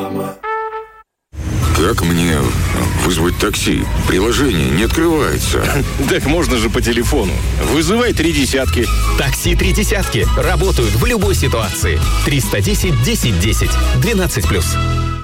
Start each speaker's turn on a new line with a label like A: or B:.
A: Как мне вызвать такси? Приложение не открывается.
B: Так можно же по телефону. Вызывай 30.
C: Такси 30 работают в любой ситуации. 310 10 10. 12+.